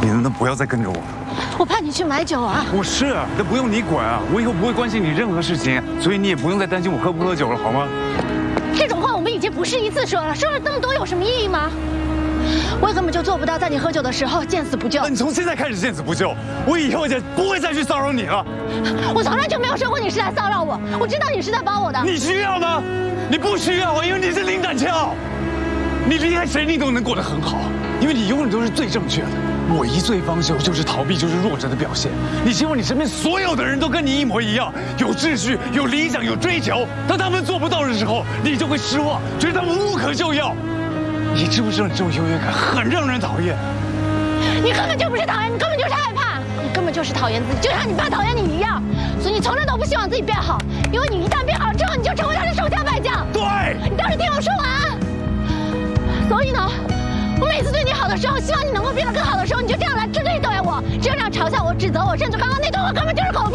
能不能不要再跟着我？ 我怕你去买酒啊。 我是，那不用你管啊，我以后不会关心你任何事情，所以你也不用再担心我喝不喝酒了，好吗？ 这种话我们已经不是一次说了，说了这么多有什么意义吗？我根本就做不到在你喝酒的时候见死不救。 那你从现在开始见死不救，我以后也不会再去骚扰你了。 我从来就没有说过你是来骚扰我，我知道你是在帮我的。 你需要吗？你不需要，因为你是零胆鞘。你离开谁你都能过得很好，因为你永远都是最正确的。我一醉方休就是逃避，就是弱者的表现。你希望你身边所有的人都跟你一模一样，有秩序、有理想、有追求。当他们做不到的时候，你就会失望，觉得他们无可救药。你知不知道你这种优越感很让人讨厌？ 你根本就不是讨厌，你根本就是害怕，你根本就是讨厌自己，就像你爸讨厌你一样。所以你从来都不希望自己变好，因为你一旦变好之后，你就成为他的手下败将。 对， 你倒是听我说完。所以呢，我每次对你好的时候，希望你能够变得更好的时候，你就这样来针对我，就这样嘲笑我、指责我，甚至刚刚那段话根本就是狗屁。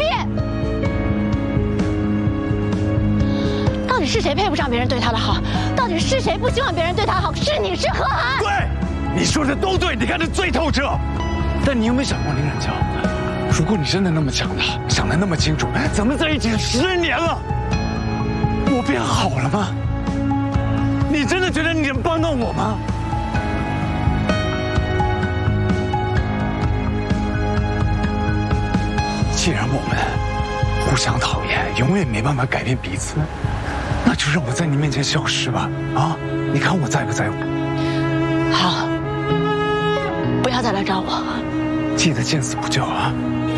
到底是谁配不上别人对他的好？到底是谁不希望别人对他好？是你是何涵？ 对，你说的都对，你看得最透彻。但你有没有想过，林冉娇，如果你真的那么强大，想得那么清楚，咱们在一起10年了，我变好了吗？你真的觉得你能帮到我吗？既然我们互相讨厌，永远没办法改变彼此，那就让我在你面前消失吧！啊，你看我在不在乎？ 好，不要再来找我， 记得见死不救啊！